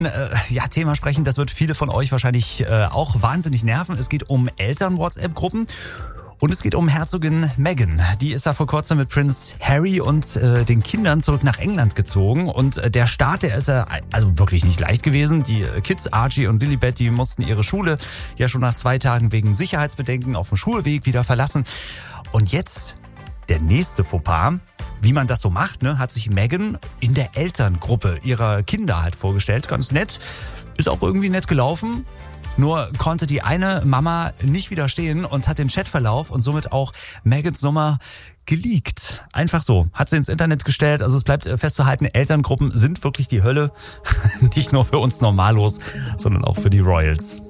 Thema sprechen, das wird viele von euch wahrscheinlich auch wahnsinnig nerven. Es geht um Eltern-WhatsApp-Gruppen. Und es geht um Herzogin Meghan. Die ist ja vor kurzem mit Prinz Harry und den Kindern zurück nach England gezogen. Und der Start, der ist ja also wirklich nicht leicht gewesen. Die Kids, Archie und Lilibet, die mussten ihre Schule ja schon nach 2 Tagen wegen Sicherheitsbedenken auf dem Schulweg wieder verlassen. Und jetzt der nächste Fauxpas. Wie man das so macht, ne, hat sich Meghan in der Elterngruppe ihrer Kinder halt vorgestellt. Ganz nett. Ist auch irgendwie nett gelaufen. Nur konnte die eine Mama nicht widerstehen und hat den Chatverlauf und somit auch Meghans Nummer geleakt. Einfach so. Hat sie ins Internet gestellt. Also es bleibt festzuhalten, Elterngruppen sind wirklich die Hölle. Nicht nur für uns Normalos, sondern auch für die Royals.